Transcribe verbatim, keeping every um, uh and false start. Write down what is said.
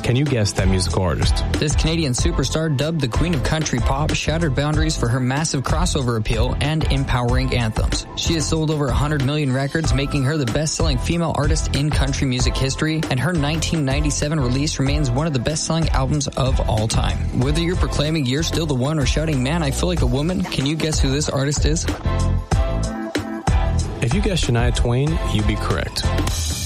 Can you guess that musical artist? This Canadian superstar, dubbed the Queen of Country Pop, shattered boundaries for her massive crossover appeal and empowering anthems. She has sold over one hundred million records, making her the best-selling female artist in country music history, and her nineteen ninety-seven release remains one of the best-selling albums of all time. Whether you're proclaiming you're still the one or shouting, man, I feel like a woman, can you guess who this artist is? If you guessed Shania Twain, you'd be correct.